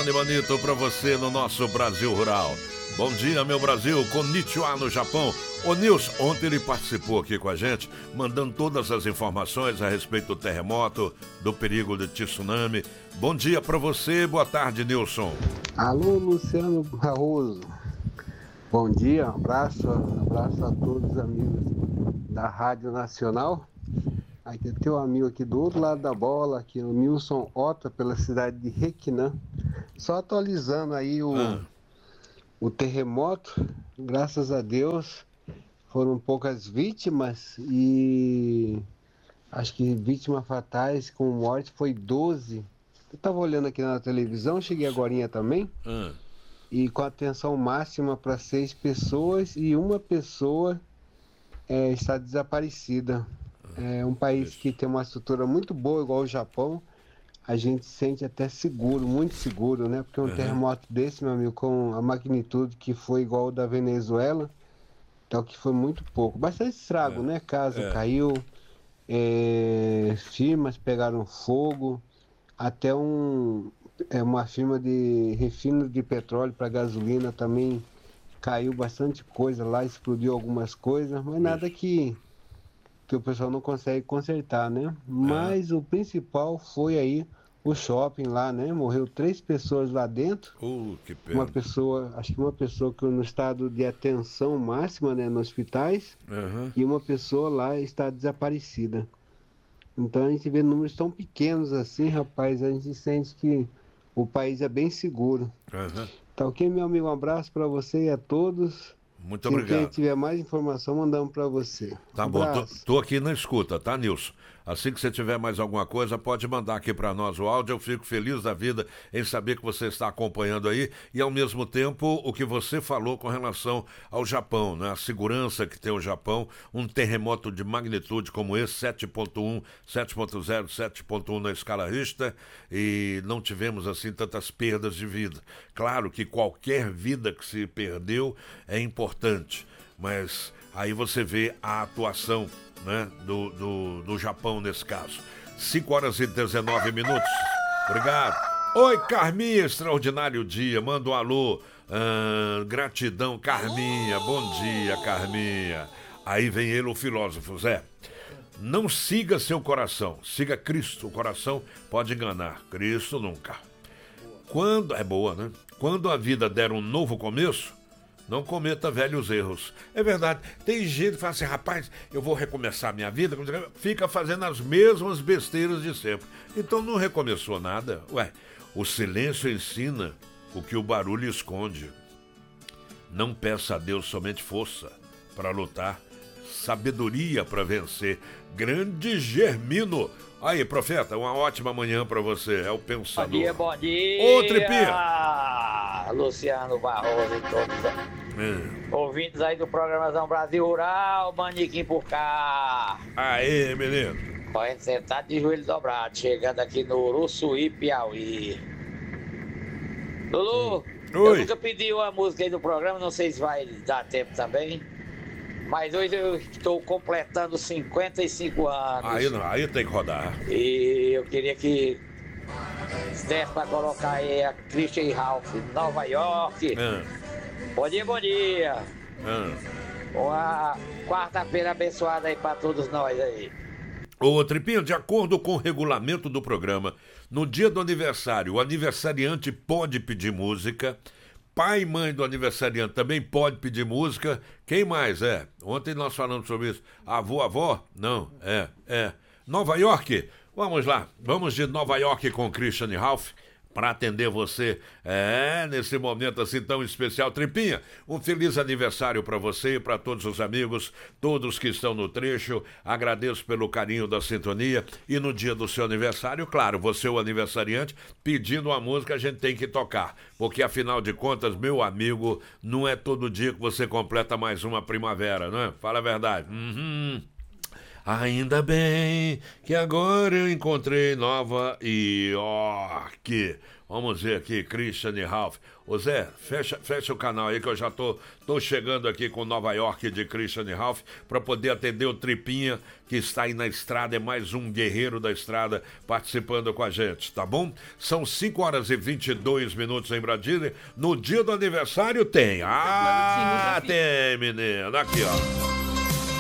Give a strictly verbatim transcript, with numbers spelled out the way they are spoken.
Tony Manito, para você no nosso Brasil Rural. Bom dia, meu Brasil, konnichiwa no Japão. O Nilson, ontem ele participou aqui com a gente, mandando todas as informações a respeito do terremoto, do perigo de tsunami. Bom dia para você, boa tarde, Nilson. Alô, Luciano Barroso. Bom dia, um abraço, um abraço a todos os amigos da Rádio Nacional. Aqui tem um amigo aqui do outro lado da bola, aqui o Nilson Ota, pela cidade de Requinã. Só atualizando aí o, ah. o terremoto, graças a Deus, foram poucas vítimas e acho que vítimas fatais com morte foi doze. Eu estava olhando aqui na televisão, cheguei agorinha também, ah. e com atenção máxima para seis pessoas e uma pessoa é, está desaparecida. É um país que tem uma estrutura muito boa, igual o Japão. A gente se sente até seguro, muito seguro, né? Porque um uhum. terremoto desse, meu amigo, com a magnitude que foi igual o da Venezuela, então que foi muito pouco. Bastante estrago, é. né? Casa é. caiu, é, firmas pegaram fogo, até um, é, uma firma de refino de petróleo para gasolina também caiu bastante coisa lá, explodiu algumas coisas, mas nada que... que o pessoal não consegue consertar, né? Mas ah. o principal foi aí o shopping lá, né? Morreu três pessoas lá dentro. Uh, que pena. Uma pessoa, acho que uma pessoa que no estado de atenção máxima, né? Nos hospitais. Uhum. E uma pessoa lá está desaparecida. Então a gente vê números tão pequenos assim, rapaz, a gente sente que o país é bem seguro. Uhum. Tá ok, meu amigo? Um abraço para você e a todos. Muito Se obrigado. Se quem tiver mais informação, mandamos para você. Tá um bom, tô, tô aqui na escuta, tá, Nilson? Assim que você tiver mais alguma coisa, pode mandar aqui para nós o áudio. Eu fico feliz da vida em saber que você está acompanhando aí e, ao mesmo tempo, o que você falou com relação ao Japão, né? A segurança que tem o Japão, um terremoto de magnitude como esse, sete ponto um, sete ponto zero, sete ponto um na escala Richter, e não tivemos, assim, tantas perdas de vida. Claro que qualquer vida que se perdeu é importante, mas aí você vê a atuação, né, do, do, do Japão nesse caso. cinco horas e dezenove minutos. Obrigado. Oi, Carminha, extraordinário dia. Manda um alô. Ah, gratidão, Carminha. Bom dia, Carminha. Aí vem ele, o filósofo Zé. Não siga seu coração, siga Cristo. O coração pode enganar, Cristo nunca. Quando, é boa, né? Quando a vida der um novo começo, não cometa velhos erros. É verdade. Tem gente que fala assim, rapaz, eu vou recomeçar a minha vida. Fica fazendo as mesmas besteiras de sempre. Então não recomeçou nada. Ué, o silêncio ensina o que o barulho esconde. Não peça a Deus somente força para lutar, sabedoria para vencer. Grande Germino. Aí, profeta, uma ótima manhã pra você, é o Pensador. Bom dia, bom dia! Ô, Tripinha! Luciano Barroso e todos é. ouvintes aí do Programação Brasil Rural, Maniquim por cá. Aê, menino! A gente sentado de joelho dobrado, chegando aqui no Uruçuí, Piauí. Lulu, hum. eu nunca pedi uma música aí do programa, não sei se vai dar tempo também. Mas hoje eu estou completando cinquenta e cinco anos. Aí não, aí tem que rodar. E eu queria que desse para colocar aí a Christian Ralph, Nova York. Hum. Bom dia, bom dia. Hum. Uma quarta-feira abençoada aí para todos nós aí. Ô, Tripinho, de acordo com o regulamento do programa, no dia do aniversário, o aniversariante pode pedir música. Pai e mãe do aniversariante também pode pedir música. Quem mais é? Ontem nós falamos sobre isso. Avô, avó? Não, é, é. Nova York? Vamos lá. Vamos de Nova York com Christian Ralph para atender você, é, nesse momento assim tão especial. Tripinha, um feliz aniversário para você e para todos os amigos, todos que estão no trecho. Agradeço pelo carinho da sintonia e no dia do seu aniversário, claro, você o aniversariante, pedindo uma música a gente tem que tocar, porque afinal de contas, meu amigo, não é todo dia que você completa mais uma primavera, não é? Fala a verdade. Uhum. Ainda bem que agora eu encontrei Nova York. Vamos ver aqui, Christian e Ralph. Ô Zé, fecha, fecha o canal aí que eu já tô, tô chegando aqui com Nova York de Christian e Ralph para poder atender o Tripinha que está aí na estrada, é mais um guerreiro da estrada participando com a gente, tá bom? São cinco horas e vinte e dois minutos em Brasília. No dia do aniversário tem. Ah, tem, menina. Aqui, ó.